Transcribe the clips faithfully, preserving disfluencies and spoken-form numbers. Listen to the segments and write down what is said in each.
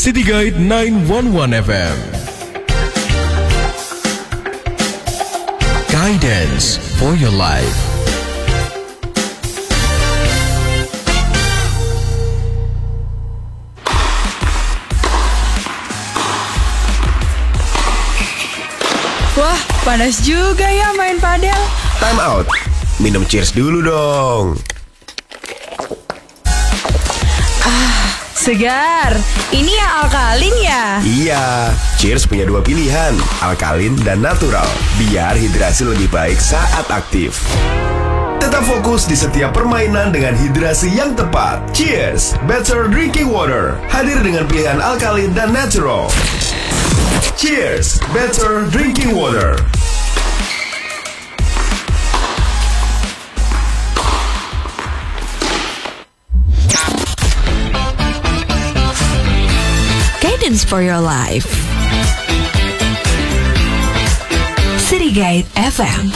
City Guide sembilan satu satu F M. Guidance for your life. Wah, panas juga ya main padel. Time out. Minum cheers dulu dong. Ah, segar. Ini yang alkalin ya? Iya, cheers punya dua pilihan, alkalin dan natural, biar hidrasi lebih baik saat aktif. Tetap fokus di setiap permainan dengan hidrasi yang tepat. Cheers, better drinking water. Hadir dengan pilihan alkalin dan natural. Cheers, better drinking water. Guidance for your life. City Guide F M.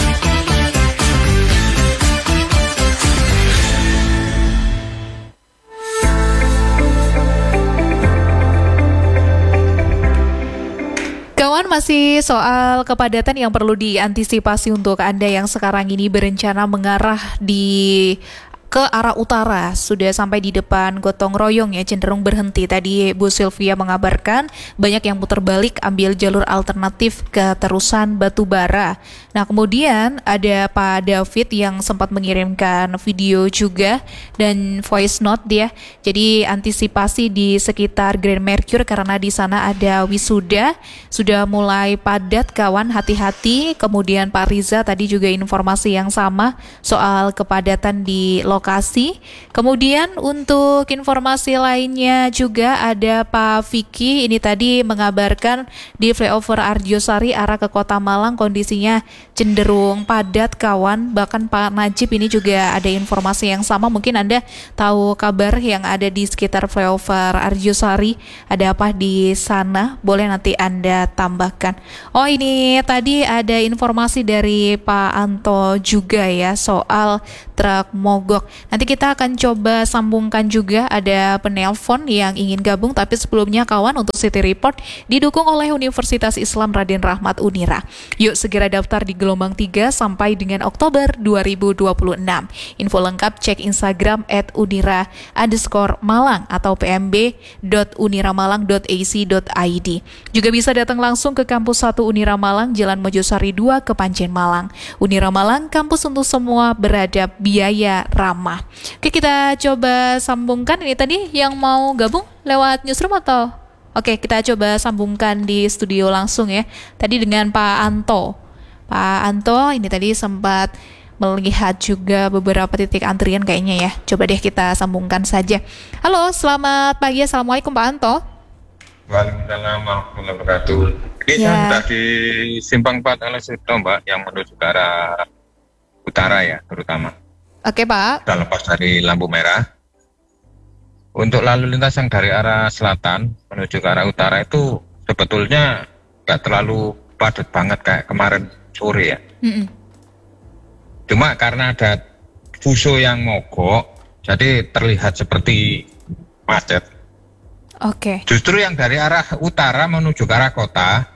Kawan, masih soal kepadatan yang perlu diantisipasi untuk Anda yang sekarang ini berencana mengarah di ke arah utara. Sudah sampai di depan gotong royong ya, cenderung berhenti. Tadi Bu Sylvia mengabarkan banyak yang putar balik ambil jalur alternatif ke terusan Batubara. Nah, kemudian ada Pak David yang sempat mengirimkan video juga dan voice note dia. Jadi antisipasi di sekitar Grand Mercure karena di sana ada wisuda, sudah mulai padat kawan, hati-hati. Kemudian Pak Riza tadi juga informasi yang sama soal kepadatan di lokasi. Kemudian untuk informasi lainnya juga ada Pak Vicky, ini tadi mengabarkan di flyover Arjosari arah ke Kota Malang kondisinya cenderung padat kawan. Bahkan Pak Najib ini juga ada informasi yang sama. Mungkin Anda tahu kabar yang ada di sekitar flyover Arjosari, ada apa di sana, boleh nanti Anda tambahkan. Oh, ini tadi ada informasi dari Pak Anto juga ya soal truk mogok. Nanti kita akan coba sambungkan juga, ada penelpon yang ingin gabung, tapi sebelumnya kawan, untuk City Report didukung oleh Universitas Islam Raden Rahmat Unira. Yuk segera daftar di gelombang tiga sampai dengan Oktober dua ribu dua puluh enam. Info lengkap cek Instagram at unira underscore malang atau pmb dot uniramalang dot a c dot i d. Juga bisa datang langsung ke kampus satu Unira Malang, Jalan Mojosari dua, Kepanjen Malang. Unira Malang, kampus untuk semua, beradab, biaya ramah. Oke, kita coba sambungkan. Ini tadi yang mau gabung lewat newsroom atau? Oke, kita coba sambungkan di studio langsung ya. Tadi dengan Pak Anto. Pak Anto ini tadi sempat melihat juga beberapa titik antrian kayaknya ya. Coba deh kita sambungkan saja. Halo, selamat pagi. Assalamualaikum Pak Anto. Waalaikumsalam warahmatullahi wabarakatuh. Ini Ya. saya sudah di Simpang empat Alesito, Mbak, yang menuju ke arah utara ya, terutama. Oke Pak. Sudah lepas dari lampu merah. Untuk lalu lintas yang dari arah selatan menuju ke arah utara itu sebetulnya nggak terlalu padat banget kayak kemarin sore ya. Mm-mm. Cuma karena ada fuso yang mogok, jadi terlihat seperti macet. Oke. Justru yang dari arah utara menuju ke arah kota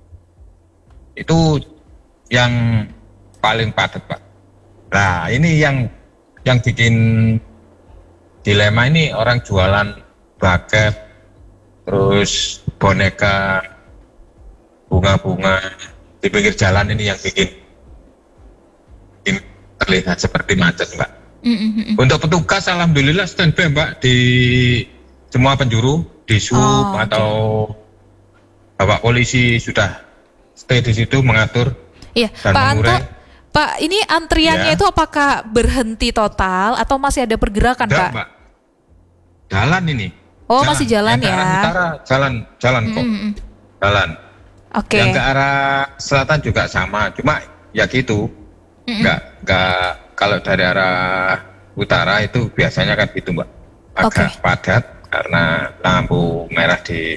itu yang paling padat, Pak. Nah, ini yang yang bikin dilema ini, orang jualan bucket, terus boneka, bunga-bunga di pinggir jalan, ini yang bikin, bikin terlihat seperti macet, Mbak. Mm-mm. Untuk petugas alhamdulillah standby, Mbak, di semua penjuru, di sub Oh, atau Bapak polisi sudah stay di situ mengatur Iya, dan Pak Anto, mengurai. Pak, ini antriannya Ya. itu apakah berhenti total atau masih ada pergerakan, Enggak, Pak? Mbak. Jalan ini. Oh, masih jalan Yang ke ya. arah utara, jalan, jalan kok. Mm-mm. Jalan. Oke. Yang ke arah selatan juga sama, cuma ya gitu. Mm-mm. Enggak, enggak, kalau dari arah utara itu biasanya kan gitu, Mbak. Agak Oke. padat karena lampu merah di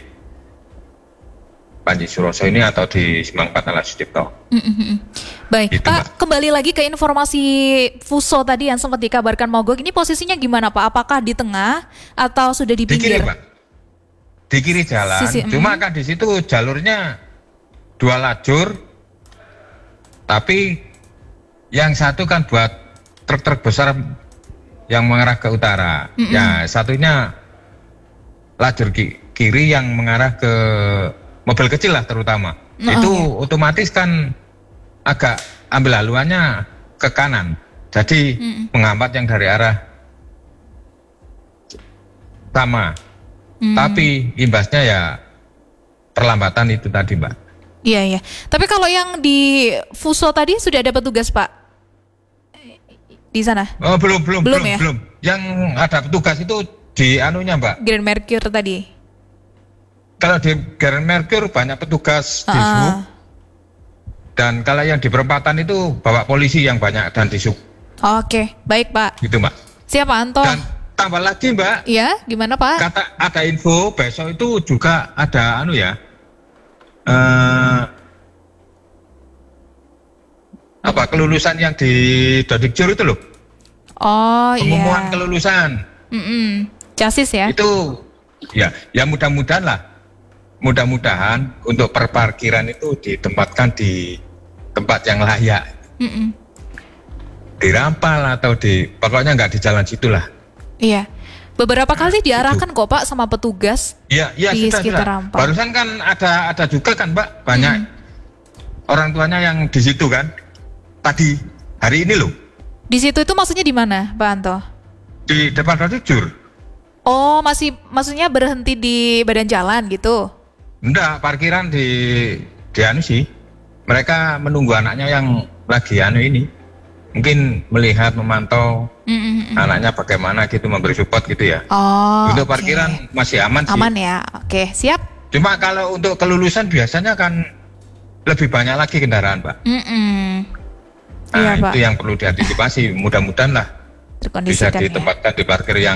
Panji Suroso ini atau di Simpang empat Alesito. Mm-mm. Baik, Gitu, Pak, Mbak. kembali lagi ke informasi Fuso tadi yang sempat dikabarkan mogok. Ini posisinya gimana, Pak? Apakah di tengah atau sudah di Di kiri, pinggir? Pak. di kiri jalan. Sisi, Cuma mm. kan di situ jalurnya dua lajur, tapi yang satu kan buat truk-truk besar yang mengarah ke utara. Mm-mm. Ya, satunya lajur ki- kiri yang mengarah ke mobil kecil lah terutama. Oh, Itu iya. otomatis kan agak ambil haluannya ke kanan. Jadi Mm-mm. menghambat yang dari arah sama. Mm. Tapi imbasnya ya perlambatan itu tadi, Mbak. Iya, iya. Tapi kalau yang di Fuso tadi sudah ada petugas, Pak? Di sana? Oh, belum belum Belum belum ya? belum. Yang ada petugas itu di anunya, Mbak. Grand Mercure tadi? Kalau di Grand Mercure banyak petugas di Ah. sub. Dan kalau yang di perempatan itu bawa polisi yang banyak dan di sub. Oke, baik Pak. Gitu, Mbak. Siapa Anto? Dan tambah lagi, Mbak, Ya, gimana Pak? kata ada info besok itu juga ada anu ya. eh apa kelulusan yang di Dodikjur itu loh. Oh Pengumuman iya. kelulusan. Mm-mm. Casis ya? Itu ya, ya mudah-mudahan lah. Mudah-mudahan untuk perparkiran itu ditempatkan di tempat yang layak. Mm-mm. Di Rampal atau di pokoknya nggak di jalan situlah. Iya. Beberapa kali diarahkan kok Pak sama petugas. Iya, iya Di sudah, sekitar sudah. Rampal. Barusan kan ada ada juga kan, Mbak, banyak orang tuanya yang di situ kan. Tadi hari ini loh Di situ itu maksudnya di mana, Pak Anto? di depan Dodikjur. Oh, masih maksudnya berhenti di badan jalan gitu? Enggak, parkiran di di anu sih. Mereka menunggu anaknya yang lagi anu ini. Mungkin melihat, memantau Mm-mm. anaknya bagaimana gitu, memberi support gitu ya. Oh, Untuk oke. parkiran masih aman sih. Aman ya? Oke, siap. Cuma kalau untuk kelulusan biasanya kan lebih banyak lagi kendaraan, Pak. Mm-mm. Nah, Iya, Pak. itu yang perlu diantisipasi. Mudah-mudahan lah bisa Terkondisikan ya. ditempatkan di parkir yang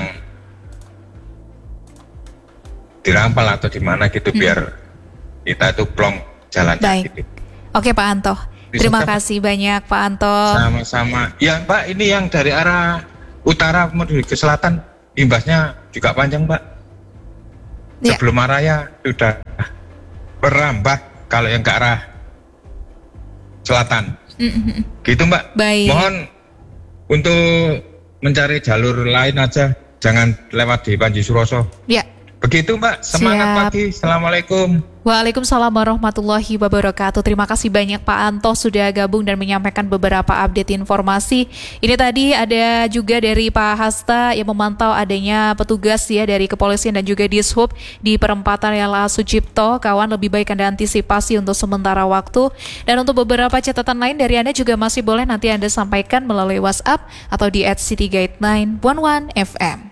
di Rampal atau di mana gitu biar kita itu plong jalannya Baik. gitu. Oke Pak Anto. Bisa, Terima Pak. kasih banyak Pak Anto. Sama-sama. Ya, Mbak, ini yang dari arah utara menuju ke selatan imbasnya juga panjang, Mbak. Ya. Sebelum Maraya sudah merambat kalau yang ke arah selatan. Mm-mm. Gitu, Mbak. Baik. Mohon untuk mencari jalur lain aja, jangan lewat di Panji Suroso. Ya. Begitu, Mbak. Semangat Siap. pagi. Assalamualaikum. Waalaikumsalam warahmatullahi wabarakatuh. Terima kasih banyak Pak Anto sudah gabung dan menyampaikan beberapa update informasi. Ini tadi ada juga dari Pak Hasta yang memantau adanya petugas ya dari kepolisian dan juga Dishub di perempatan Yala Sucipto. Kawan, lebih baik Anda antisipasi untuk sementara waktu. Dan untuk beberapa catatan lain dari Anda juga masih boleh nanti Anda sampaikan melalui WhatsApp atau di at city guide sembilan satu satu F M.